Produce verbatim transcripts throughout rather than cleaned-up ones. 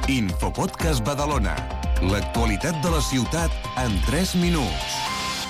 Infopodcast Badalona. L'actualitat de la ciutat en tres minuts.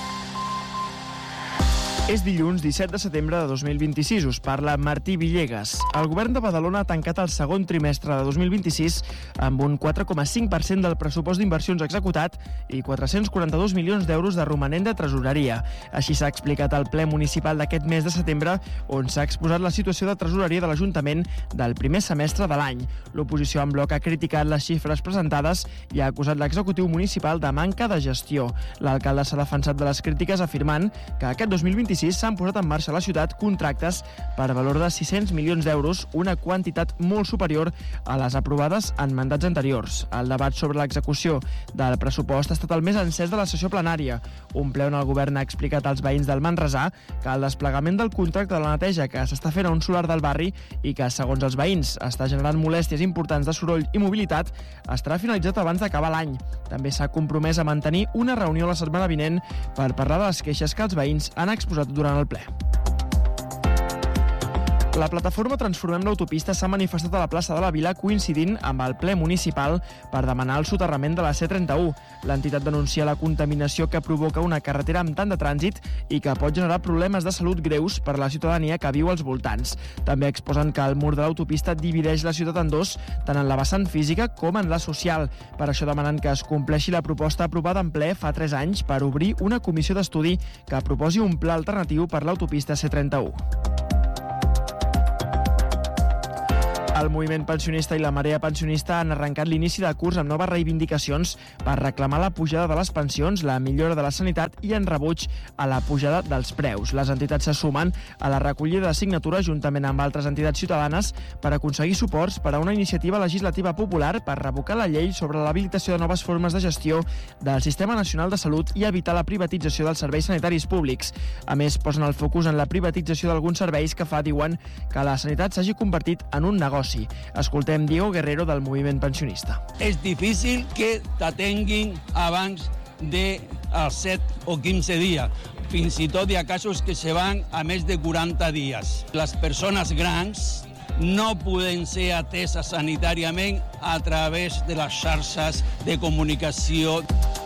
És dilluns disset de setembre de dos mil vint-i-sis. Us parla Martí Villegas. El govern de Badalona ha tancat el segon trimestre de dos mil vint-i-sis amb un quatre coma cinc per cent del pressupost d'inversions executat i quatre-cents quaranta-dos milions d'euros de romanent de tresoreria. Així s'ha explicat al ple municipal d'aquest mes de setembre, on s'ha exposat la situació de tresoreria de l'Ajuntament del primer semestre de l'any. L'oposició en bloc ha criticat les xifres presentades i ha acusat l'executiu municipal de manca de gestió. L'alcalde s'ha defensat de les crítiques afirmant que aquest dos mil vint-i-sis s'han posat en marxa a la ciutat contractes per valor de sis-cents milions d'euros, una quantitat molt superior a les aprovades en mandats anteriors. El debat sobre l'execució del pressupost ha estat el més encès de la sessió plenària, un ple on el govern ha explicat als veïns del Manresà que el desplegament del contracte de la neteja que s'està fent a un solar del barri i que, segons els veïns, està generant molèsties importants de soroll i mobilitat, estarà finalitzat abans d'acabar l'any. També s'ha compromès a mantenir una reunió la setmana vinent per parlar de les queixes que els veïns han exposat durant el ple. La plataforma Transformem l'Autopista s'ha manifestat a la plaça de la Vila coincidint amb el ple municipal per demanar el soterrament de la C trenta-u. L'entitat denuncia la contaminació que provoca una carretera amb tant de trànsit i que pot generar problemes de salut greus per a la ciutadania que viu als voltants. També exposen que el mur de l'autopista divideix la ciutat en dos, tant en la vessant física com en la social. Per això demanen que es compleixi la proposta aprovada en ple fa tres anys per obrir una comissió d'estudi que proposi un pla alternatiu per l'autopista C trenta-u. El moviment pensionista i la marea pensionista han arrencat l'inici de curs amb noves reivindicacions per reclamar la pujada de les pensions, la millora de la sanitat i en rebuig a la pujada dels preus. Les entitats se sumen a la recollida de signatures juntament amb altres entitats ciutadanes per aconseguir suports per a una iniciativa legislativa popular per revocar la llei sobre l'habilitació de noves formes de gestió del Sistema Nacional de Salut i evitar la privatització dels serveis sanitaris públics. A més, posen el focus en la privatització d'alguns serveis que fa, diuen, que la sanitat s'hagi convertit en un negoci. Escoltem Diego Guerrero del moviment pensionista. És difícil que t'atenguin abans dels set o quinze dies. Fins i tot hi ha casos que se van a més de quaranta dies. Les persones grans no poden ser ateses sanitàriament a través de les xarxes de comunicació.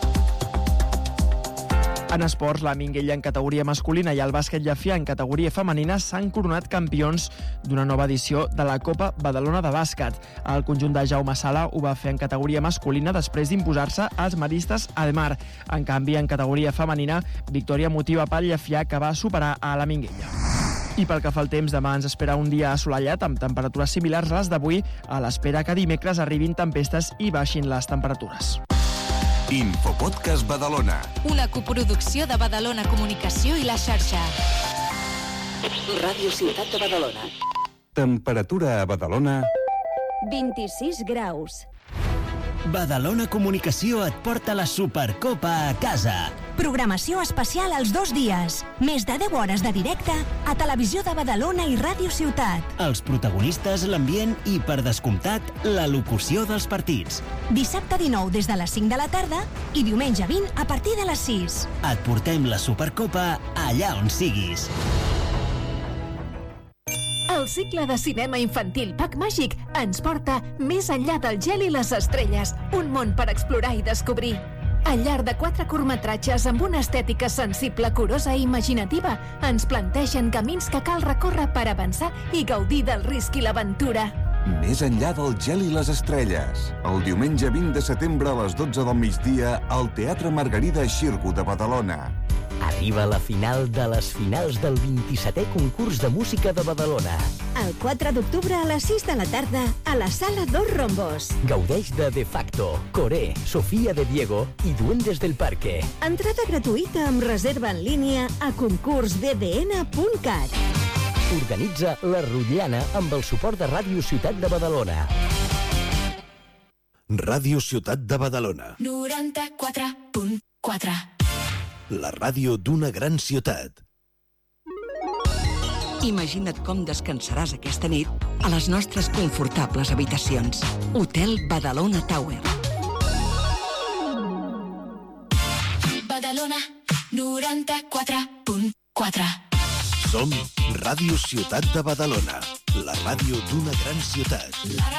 En esports, la Minguella en categoria masculina i el bàsquet Llefià en categoria femenina s'han coronat campions d'una nova edició de la Copa Badalona de bàsquet. El conjunt de Jaume Sala ho va fer en categoria masculina després d'imposar-se als maristes Ademar. En canvi, en categoria femenina, victòria emotiva pel Llefià que va superar a la Minguella. I pel que fa al temps, demà ens espera un dia assolellat amb temperatures similars a les d'avui, a l'espera que dimecres arribin tempestes i baixin les temperatures. Infopodcast Badalona. Una coproducció de Badalona Comunicació i la xarxa. Ràdio Ciutat de Badalona. Temperatura a Badalona... vint-i-sis graus. Badalona Comunicació et porta la Supercopa a casa. Programació especial els dos dies. Més de deu hores de directe a Televisió de Badalona i Ràdio Ciutat. Els protagonistes, l'ambient i, per descomptat, la locució dels partits. Dissabte dinou des de les cinc de la tarda i diumenge vint a partir de les sis. Et portem la Supercopa allà on siguis. El cicle de cinema infantil Pack Màgic ens porta més enllà del gel i les estrelles, un món per explorar i descobrir. Al llarg de quatre curtmetratges amb una estètica sensible, curosa i imaginativa, ens plantegen camins que cal recórrer per avançar i gaudir del risc i l'aventura. Més enllà del gel i les estrelles. El diumenge vint de setembre a les dotze del migdia al Teatre Margarida Xirgu de Badalona. Arriba la final de les finals del vint-i-setè concurs de música de Badalona. El quatre d'octubre a les sis de la tarda a la Sala Dos Rombos. Gaudeix de De Facto, Coré, Sofía de Diego i Duendes del Parque. Entrada gratuïta amb reserva en línia a concurs b d n punt cat. Organitza la Rotllana amb el suport de Ràdio Ciutat de Badalona. Ràdio Ciutat de Badalona. noranta-quatre punt quatre. La ràdio d'una gran ciutat. Imagina't com descansaràs aquesta nit a les nostres confortables habitacions. Hotel Badalona Tower. Badalona noranta-quatre punt quatre. Som Ràdio Ciutat de Badalona, la ràdio d'una gran ciutat.